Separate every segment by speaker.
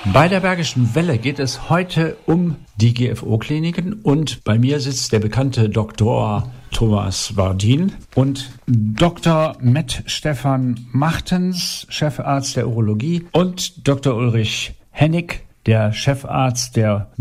Speaker 1: Bei der Bergischen Welle geht es heute um die GFO-Kliniken und bei mir sitzt der bekannte Dr. Thomas Wardin und Dr. Met Stefan Machtens, Chefarzt der Urologie, und Dr. Ulrich Hennig, der Chefarzt der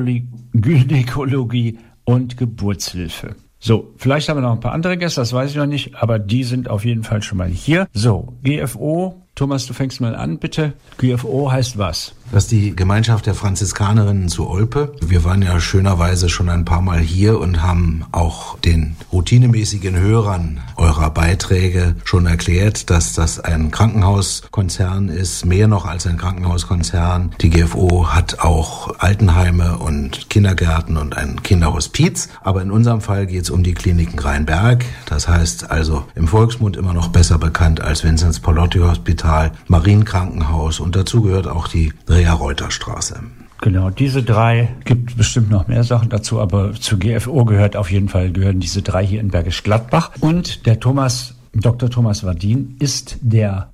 Speaker 1: Gynäkologie und Geburtshilfe. So, vielleicht haben wir noch ein paar andere Gäste, das weiß ich noch nicht, aber die sind auf jeden Fall schon mal hier. So, GFO, Thomas, du fängst mal an, bitte. GFO heißt was?
Speaker 2: Das ist die Gemeinschaft der Franziskanerinnen zu Olpe. Wir waren ja schönerweise schon ein paar Mal hier und haben auch den routinemäßigen Hörern eurer Beiträge schon erklärt, dass das ein Krankenhauskonzern ist, mehr noch als ein Krankenhauskonzern. Die GFO hat auch Altenheime und Kindergärten und ein Kinderhospiz. Aber in unserem Fall geht es um die Kliniken Rheinberg. Das heißt also im Volksmund immer noch besser bekannt als Vinzenz-Pallotti-Hospital, Marienkrankenhaus, und dazu gehört auch die Rea-Reuter-Straße.
Speaker 1: Genau, diese drei, gibt bestimmt noch mehr Sachen dazu, aber zu GFO gehören diese drei hier in Bergisch Gladbach. Und der Dr. Thomas Wardin ist der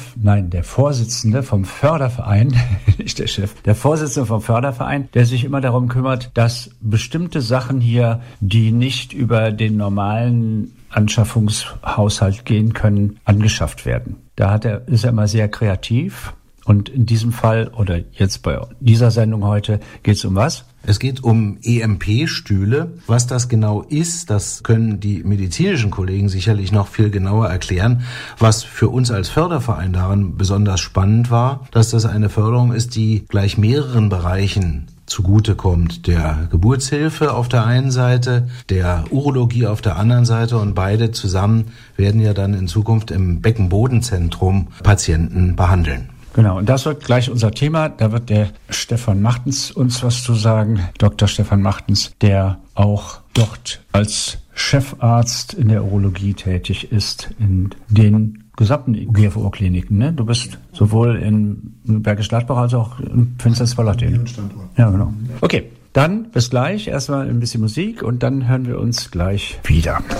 Speaker 1: Vorsitzende vom Förderverein, nicht der Chef, der Vorsitzende vom Förderverein, der sich immer darum kümmert, dass bestimmte Sachen hier, die nicht über den normalen Anschaffungshaushalt gehen können, angeschafft werden. Ist er immer sehr kreativ. Und in diesem Fall oder jetzt bei dieser Sendung heute geht es um was?
Speaker 2: Es geht um EMP-Stühle. Was das genau ist, das können die medizinischen Kollegen sicherlich noch viel genauer erklären. Was für uns als Förderverein daran besonders spannend war, dass das eine Förderung ist, die gleich mehreren Bereichen zugutekommt. Der Geburtshilfe auf der einen Seite, der Urologie auf der anderen Seite, und beide zusammen werden ja dann in Zukunft im Beckenbodenzentrum Patienten behandeln.
Speaker 1: Genau, und das wird gleich unser Thema. Da wird der Stefan Machtens uns was zu sagen. Dr. Stefan Machtens, der auch dort als Chefarzt in der Urologie tätig ist, in den gesamten GFO-Kliniken. Ne? Du bist sowohl in Bergisch Gladbach als auch in Vinzenz-Pallotti. Ja, genau. Okay, dann bis gleich. Erstmal ein bisschen Musik und dann hören wir uns gleich wieder.